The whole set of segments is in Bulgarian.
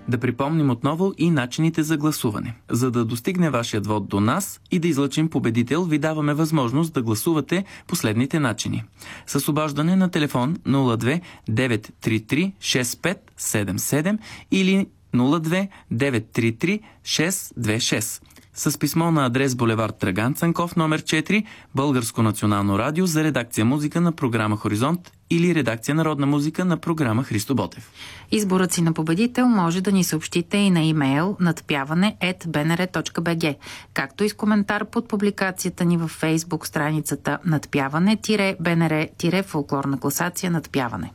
Да припомним отново и начините за гласуване. За да достигне вашият вод до нас и да излъчим победител, ви даваме възможност да гласувате последните начини. С обаждане на телефон 02 933 6577 или 02 933 626. С писмо на адрес булевард Драган Цанков, номер 4, Българско национално радио, за редакция музика на програма Хоризонт или редакция народна музика на програма Христо Ботев. Изборът си на победител може да ни съобщите и на имейл nadpяване@bnr.bg, както и с коментар под публикацията ни във Фейсбук страницата Надпяване-БНР-фолклорна класация Надпяване.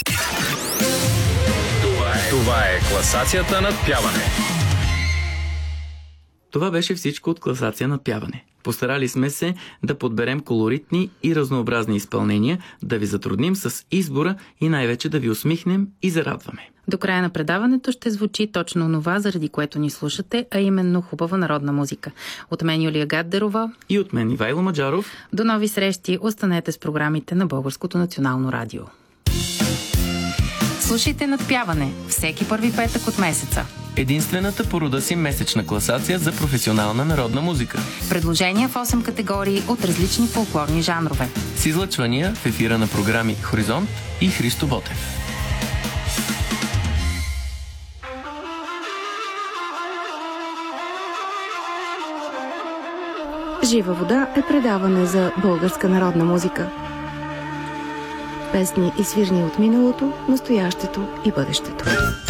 Това е класацията Надпяване. Това беше всичко от класация Надпяване. Постарали сме се да подберем колоритни и разнообразни изпълнения, да ви затрудним с избора и най-вече да ви усмихнем и зарадваме. До края на предаването ще звучи точно онова, заради което ни слушате, а именно хубава народна музика. От мен Юлия Гаддерова и от мен Ивайло Маджаров. До нови срещи, останете с програмите на Българското национално радио. Слушайте Надпяване всеки първи петък от месеца. Единствената по рода си месечна класация за професионална народна музика. Предложения в 8 категории от различни фолклорни жанрове. С излъчвания в ефира на програми Хоризонт и Христо Ботев. Жива вода е предаване за българска народна музика. Песни и свирни от миналото, настоящето и бъдещето.